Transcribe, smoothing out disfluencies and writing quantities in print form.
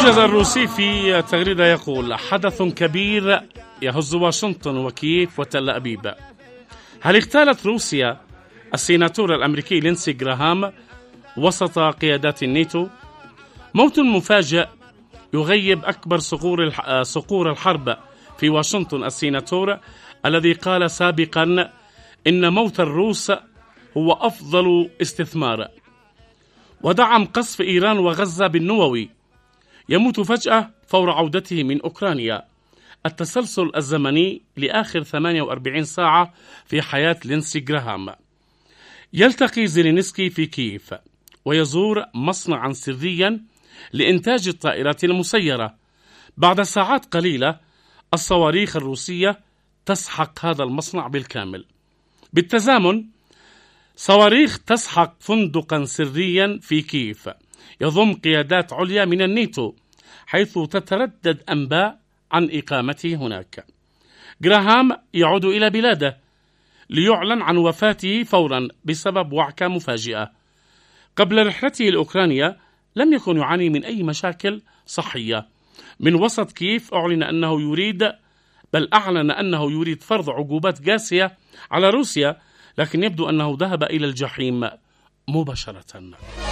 موجز الروسي في تغريدة يقول: حدث كبير يهز واشنطن وكييف وتل أبيب. هل اغتالت روسيا السيناتور الأمريكي لينسي جراهام وسط قيادات الناتو؟ موت مفاجئ يغيب أكبر صقور الحرب في واشنطن، السيناتور الذي قال سابقا إن موت الروس هو أفضل استثمار، ودعم قصف إيران وغزة بالنووي، يموت فجأة فور عودته من أوكرانيا. التسلسل الزمني لآخر 48 ساعة في حياة لينسي جراهام. يلتقي زيلينسكي في كييف ويزور مصنعا سريا لإنتاج الطائرات المسيرة. بعد ساعات قليلة الصواريخ الروسية تسحق هذا المصنع بالكامل. بالتزامن صواريخ تسحق فندقا سريا في كييف يضم قيادات عليا من الناتو، حيث تتردد أنباء عن إقامته هناك. جراهام يعود إلى بلاده ليعلن عن وفاته فورا بسبب وعكة مفاجئة. قبل رحلته لأوكرانيا لم يكن يعاني من أي مشاكل صحية. من وسط كييف أعلن أنه يريد فرض عقوبات قاسية على روسيا، لكن يبدو أنه ذهب إلى الجحيم مباشرة.